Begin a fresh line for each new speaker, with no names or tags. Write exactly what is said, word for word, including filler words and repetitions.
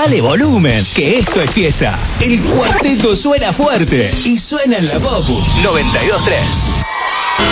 Dale volumen, que esto es fiesta. El cuarteto suena fuerte y suena en la Popu noventa y dos tres.